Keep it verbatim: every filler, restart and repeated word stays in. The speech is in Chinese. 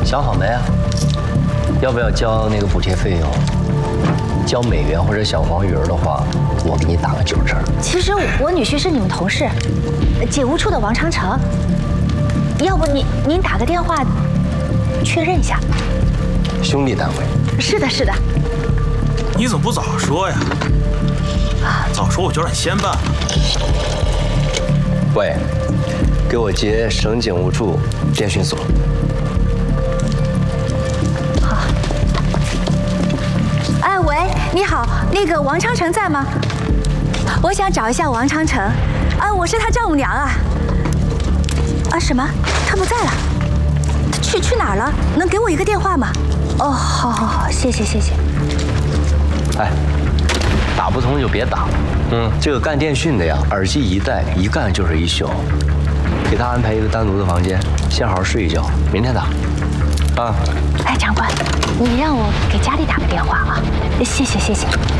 想好没啊？要不要交那个补贴费用？交美元或者小黄鱼的话，我给你打个九折。 其实我女婿是你们同事，警务处的王长城。要不您您打个电话确认一下。 兄弟单位。 是的，是的。 你怎么不早说呀？啊，早说我就让你先办了。 喂，给我接省警务处电讯所。 好。哎，喂，你好，那个王长城在吗？我想找一下王长城。啊，我是他丈母娘啊。啊，什么？他不在了？他去去哪儿了？能给我一个电话吗？哦，好好好，谢谢谢谢。 哎，打不通就别打了。嗯，这个干电讯的呀，耳机一戴，一干就是一宿。给他安排一个单独的房间，先好好睡一觉，明天打。啊。 哎，长官，你让我给家里打个电话啊，谢谢谢谢。